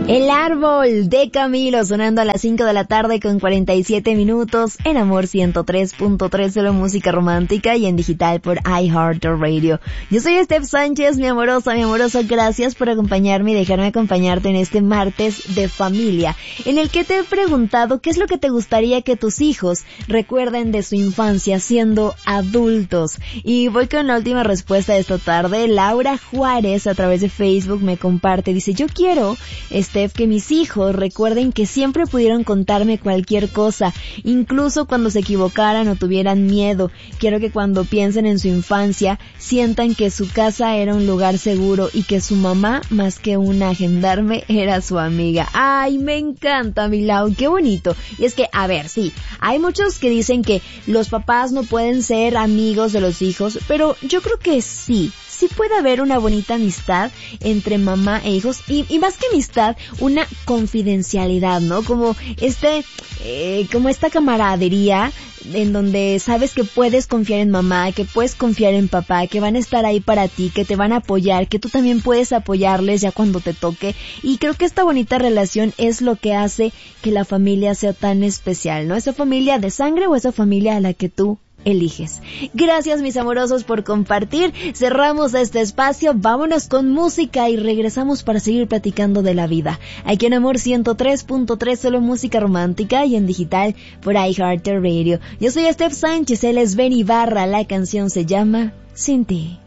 El árbol de Camilo sonando a las 5 de la tarde con 47 minutos en Amor 103.3, solo música romántica y en digital por iHeartRadio. Yo soy Steph Sánchez, mi amoroso, gracias por acompañarme y dejarme acompañarte en este martes de familia, en el que te he preguntado qué es lo que te gustaría que tus hijos recuerden de su infancia siendo adultos. Y voy con la última respuesta de esta tarde. Laura Juárez a través de Facebook me comparte, dice: yo quiero, Steph, que mis hijos recuerden que siempre pudieron contarme cualquier cosa, incluso cuando se equivocaran o tuvieran miedo. Quiero que cuando piensen en su infancia, sientan que su casa era un lugar seguro y que su mamá, más que una gendarme, era su amiga. ¡Ay, me encanta, mi Lau! ¡Qué bonito! Y es que, a ver, sí, hay muchos que dicen que los papás no pueden ser amigos de los hijos, pero yo creo que sí puede haber una bonita amistad entre mamá e hijos y más que amistad, una confidencialidad, ¿no? Como esta camaradería en donde sabes que puedes confiar en mamá, que puedes confiar en papá, que van a estar ahí para ti, que te van a apoyar, que tú también puedes apoyarles ya cuando te toque. Y creo que esta bonita relación es lo que hace que la familia sea tan especial, ¿no? Esa familia de sangre o esa familia a la que tú eliges. Gracias, mis amorosos, por compartir. Cerramos este espacio, vámonos con música y regresamos para seguir platicando de la vida. Aquí en Amor 103.3, solo música romántica y en digital por iHeartRadio. Yo soy Steph Sánchez, él es Ben Ibarra, la canción se llama Sin Ti.